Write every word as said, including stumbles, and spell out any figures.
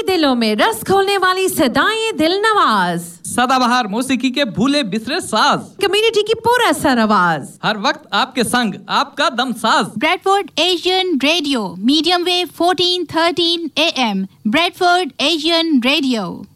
दिलों में रस खोलने वाली सदाएं दिल नवाज, सदाबहार मौसीकी के भूले बिसरे साज, कम्युनिटी की पूरा सर आवाज, हर वक्त आपके संग आपका दम साज। Bradford Asian radio, medium wave fourteen thirteen A M, Bradford Asian radio.